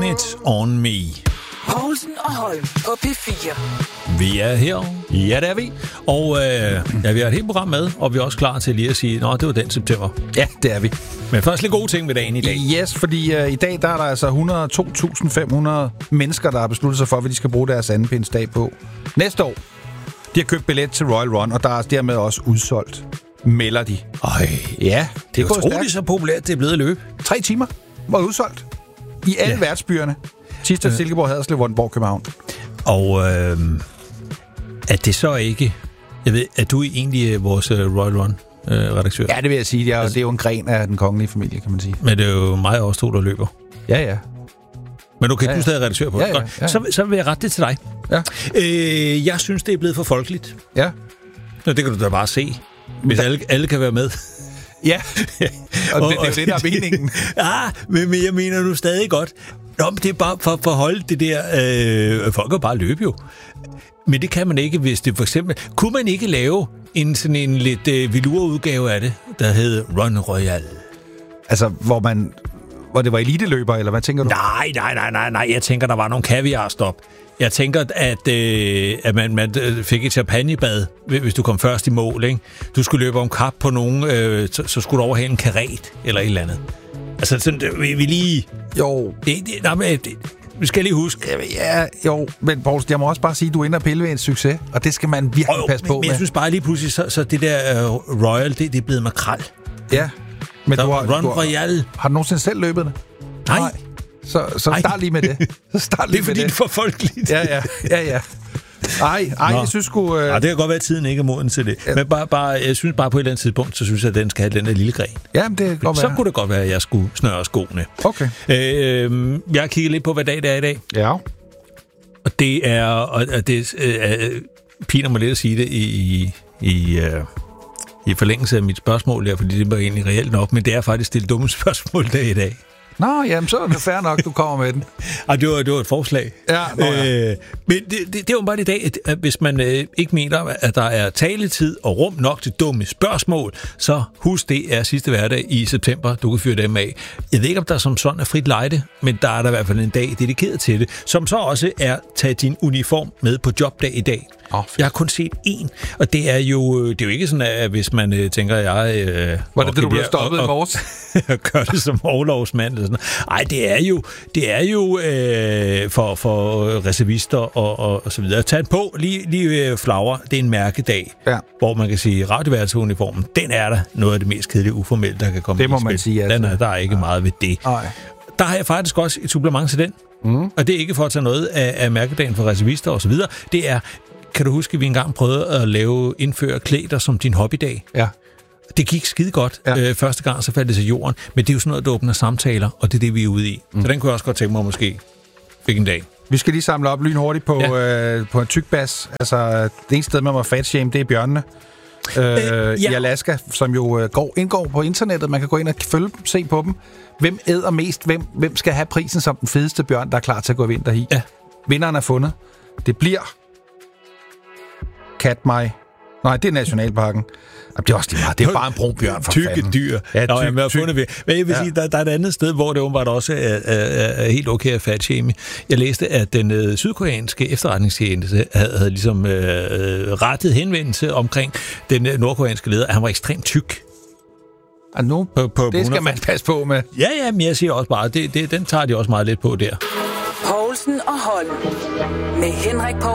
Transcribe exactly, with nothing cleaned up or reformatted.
Blame It On Me. Poulsen og Holm på P fire. Vi er her. Ja, det er vi. Og øh, ja, vi har et helt program med, og vi er også klar til lige at sige, nå, det var den september. Ja, det er vi. Men først lidt gode ting ved dagen i dag. Yes, fordi uh, i dag der er der altså et hundrede og to tusind fem hundrede mennesker, der har besluttet sig for, hvad de skal bruge deres andepindsdag på. Næste år, de har købt billet til Royal Run, og der er dermed også udsolgt, melder de. Øj, ja, det, det er utroligt så populært, det er blevet at løbe. Tre timer var udsolgt i alle ja. værtsbyerne. Sidste øh. Silkeborg, Haderslev, Vordingborg, København. Og øh, er det så ikke... Jeg ved, er du egentlig vores uh, Royal Run-redaktør? Ja, det vil jeg sige. Det er, altså, det er jo en gren af den kongelige familie, kan man sige. Men det er jo mig og os to, der løber. Ja, ja. Men okay, ja, ja. du er stadig redaktør på ja, det. ja, ja, ja. Så, så vil jeg rette det til dig. Ja. Øh, jeg synes, det er blevet for folkeligt. Ja. Nå, det kan du da bare se. Hvis alle, alle kan være med. Ja, og, og det, det er jo det, der er meningen. Ja, men, men jeg mener nu stadig godt. Nå, men det er bare for, for at holde det der... Øh, folk kan bare løbe jo. Men det kan man ikke, hvis det for eksempel... Kunne man ikke lave en sådan en lidt øh, velure-udgave af det, der hed Run Royal? Altså, hvor man... Hvor det var eliteløber, eller hvad tænker du? Nej, nej, nej, nej, nej. Jeg tænker, der var nogle kaviarstop. Jeg tænker, at, øh, at man, man fik et champagnebad, hvis du kom først i mål, ikke? Du skulle løbe om kap på nogen, øh, så, så skulle du overhale en karet, eller et eller andet. Altså, sådan, vi, vi lige... Jo. Det, det, nej, men, det, vi skal lige huske. Ja, jo, men Poulsen, jeg må også bare sige, at du er inde og pille ved en succes, og det skal man virkelig jo, passe på men, med. Men jeg synes bare lige pludselig, så, så det der uh, Royal, det, det er blevet makrel. Ja, men så du har... Run du har, Royal. Har du nogensinde selv løbet det? Nej. Nej. Så, så start lige med det. Så start lige det er fordi, med det. det er for folkeligt. Ja, ja, ja, ja. Ej, ej, jeg synes sgu... Øh... Ja, det kan godt være, at tiden ikke er moden til det. Ja. Men bare, bare, jeg synes bare på et eller andet tidspunkt, så synes jeg, at den skal have den der lille gren. Ja, men det kan godt så være. kunne det godt være, at jeg skulle snøre skoene. Okay. Øh, jeg har kigget lidt på, hvad dag det er i dag. Ja. Og det er... Og det øh, piner mig lidt at sige det i... i øh, i forlængelse af mit spørgsmål der, fordi det var egentlig reelt nok, men det er faktisk det dumme spørgsmål der i dag. Nå, jamen så er det fair nok, du kommer med den. Ej, det var, det var et forslag. Ja, nå, ja. Øh, men det, det, det var bare i dag, at, at hvis man øh, ikke mener, at der er taletid og rum nok til dumme spørgsmål, så husk, det er sidste hverdag i september, du kan fyre dem af. Jeg ved ikke, om der som sådan er frit lejde, men der er der i hvert fald en dag dedikeret til det, som så også er tage din uniform med på jobdag i dag. Oh, jeg har kun set én, og det er jo det er jo ikke sådan, at hvis man øh, tænker, at jeg... Øh, Var det det, du blev stoppet og, i morges? Og gør det som overlovsmand eller sådan noget. Ej, det er jo, det er jo øh, for, for reservister og, og, og så videre. Tag på, lige, lige flagre, det er en mærkedag, ja. Hvor man kan sige, radioværelsesuniformen, den er der noget af det mest kedelige uformelle, der kan komme. Det må man sige, altså. Den er, der er ikke ja. meget ved det. Ej. Der har jeg faktisk også et supplement til den, mm. og det er ikke for at tage noget af, af mærkedagen for reservister og så videre. Det er... Kan du huske, at vi engang prøvede at lave indføre klæder som din hobbydag? Ja. Det gik skide godt. Ja. Øh, første gang, så faldt det til jorden. Men det er jo sådan noget, der åbner samtaler, og det er det, vi er ude i. Mm. Så den kunne jeg også godt tænke mig, måske fik en dag. Vi skal lige samle op lynhurtigt på, ja. øh, på en tyk bas. Altså, det eneste sted, man må fatshame, det er bjørnene. Øh, øh, ja. I Alaska, som jo øh, går, indgår på internettet. Man kan gå ind og følge dem, se på dem. Hvem æder mest? Hvem, hvem skal have prisen som den fedeste bjørn, der er klar til at gå i vinter i? Ja. Vinderen er fundet. Det bliver... Katmai. Nej, det er Nationalparken. Det er også lige meget. Det er bare en brunbjørn for tykke fanden. dyr. Ja, Nå, tyk, jamen, jeg tyk. fundet ved. Men jeg vil ja. sige, der, der er et andet sted, hvor det åbenbart også er, er, er helt okay at fatshame. Jeg læste, at den øh, sydkoreanske efterretningstjeneste havde, havde ligesom øh, rettet henvendelse omkring den øh, nordkoreanske leder, at han var ekstremt tyk. Og nu, på, på det skal man passe på med. Ja, ja, men jeg siger også bare, det, det, den tager de også meget lidt på der. Poulsen og Holm med Henrik Poulsen.